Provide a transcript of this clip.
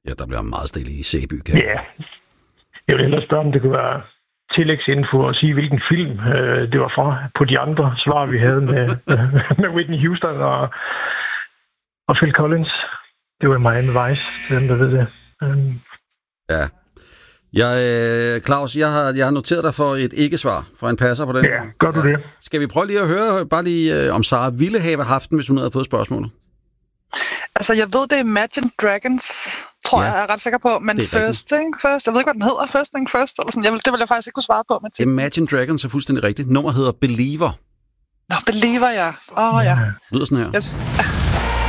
Ja, der bliver meget stille i Sæby. Ja. Jeg vil ellers spørge, om det kunne være tillægsinfo at sige, hvilken film det var fra på de andre svar, vi havde med Whitney Houston og Phil Collins. Det var Miami Vice, til dem, der ved det. Ja. Claus, jeg har noteret dig for et ikke-svar, for en passer på den. Ja, gør du det. Skal vi prøve lige at høre, bare lige, om Sara ville have haft den, hvis hun havde fået spørgsmålet? Altså, jeg ved, det er Imagine Dragons, tror jeg er ret sikker på, men First Thing First, jeg ved ikke, hvad den hedder, First Thing First, eller sådan. Det vil jeg faktisk ikke kunne svare på. Med Imagine Dragons er fuldstændig rigtigt. Nummer hedder Believer. Nå, Believer, ja. Ja. Lyder sådan her. Yes.